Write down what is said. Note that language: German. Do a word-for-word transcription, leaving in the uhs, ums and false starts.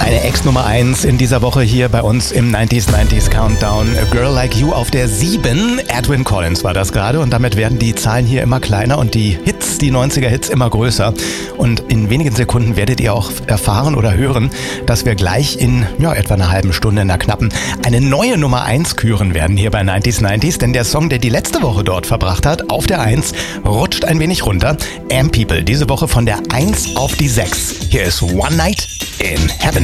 Eine Ex-Nummer eins in dieser Woche hier bei uns im neunziger neunzig Countdown. A Girl Like You auf der sieben. Edwyn Collins war das gerade und damit werden die Zahlen hier immer kleiner und die Hits, die neunziger Hits immer größer. Und in wenigen Sekunden werdet ihr auch erfahren oder hören, dass wir gleich in ja, etwa einer halben Stunde, in der knappen, eine neue Nummer eins küren werden hier bei neunziger neunzig. Denn der Song, der die letzte Woche dort verbracht hat, auf der eins, rutscht ein wenig runter. Am People, diese Woche von der eins auf die sechs. Hier ist One Night in Heaven.